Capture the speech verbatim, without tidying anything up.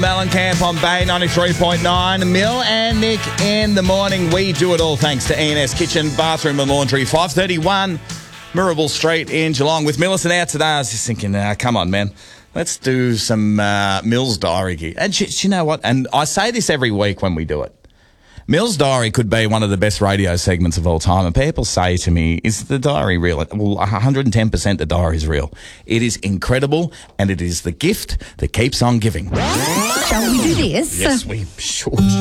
Mellencamp on Bay ninety-three point nine. Mill and Nick in the morning. We do it all thanks to E and S Kitchen, Bathroom and Laundry, five thirty-one Mirrable Street in Geelong. With Millicent out today, I was just thinking, uh, come on, man. Let's do some uh, Mill's Diary gear. And do you know what? And I say this every week when we do it. Mill's Diary could be one of the best radio segments of all time. And people say to me, is the diary real? Well, one hundred ten percent the diary is real. It is incredible, and it is the gift that keeps on giving. Shall we do this? Yes, we should.